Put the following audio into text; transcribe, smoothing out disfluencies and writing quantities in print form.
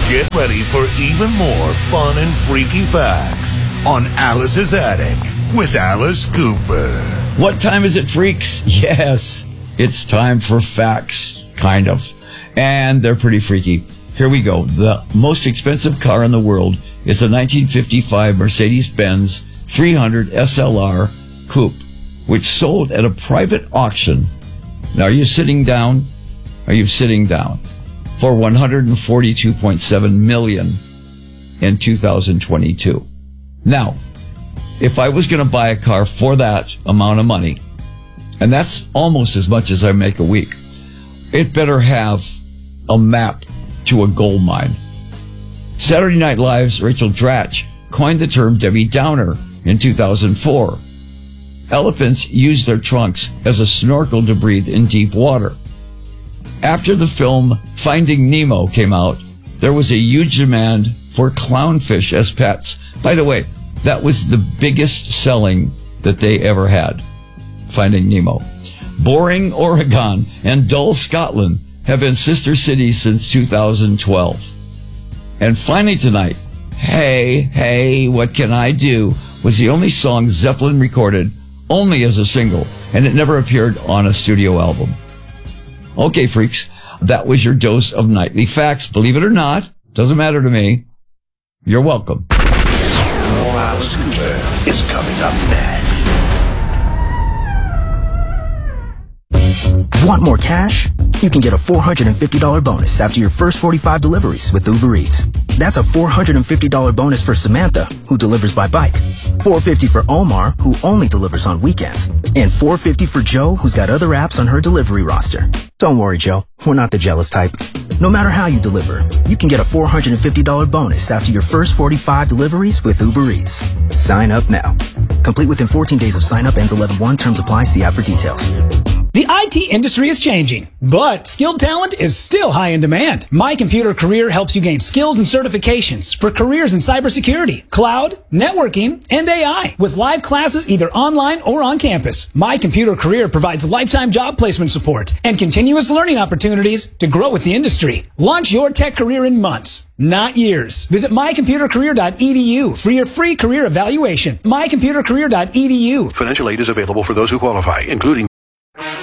Get ready for even more fun and freaky facts on Alice's Attic with Alice Cooper. What time is it, freaks? Yes, it's time for facts, kind of. And they're pretty freaky. Here we go. The most expensive car in the world is a 1955 Mercedes-Benz 300 SLR Coupe, which sold at a private auction. Now, are you sitting down? Are you sitting down? For $142.7 million in 2022. Now, if I was going to buy a car for that amount of money, and that's almost as much as I make a week, it better have a map to a gold mine. Saturday Night Live's Rachel Dratch coined the term Debbie Downer in 2004. Elephants use their trunks as a snorkel to breathe in deep water. After the film Finding Nemo came out, there was a huge demand for clownfish as pets. By the way, that was the biggest selling that they ever had, Finding Nemo. Boring, Oregon, and Dull, Scotland have been sister cities since 2012. And finally tonight, Hey, Hey, What Can I Do was the only song Zeppelin recorded only as a single, and it never appeared on a studio album. Okay, freaks, that was your dose of nightly facts. Believe it or not, doesn't matter to me. You're welcome. More Alice Cooper is coming up next. Want more cash? You can get a $450 bonus after your first 45 deliveries with Uber Eats. That's a $450 bonus for Samantha, who delivers by bike, $450 for Omar, who only delivers on weekends, and $450 for Joe, who's got other apps on her delivery roster. Don't worry, Joe. We're not the jealous type. No matter how you deliver, you can get a $450 bonus after your first 45 deliveries with Uber Eats. Sign up now. Complete within 14 days of sign up. Ends 11/1. Terms apply. See app for details. The IT industry is changing, but skilled talent is still high in demand. My Computer Career helps you gain skills and certifications for careers in cybersecurity, cloud, networking, and AI with live classes either online or on campus. My Computer Career provides lifetime job placement support and continuous learning opportunities to grow with the industry. Launch your tech career in months, not years. Visit mycomputercareer.edu for your free career evaluation. mycomputercareer.edu. Financial aid is available for those who qualify, including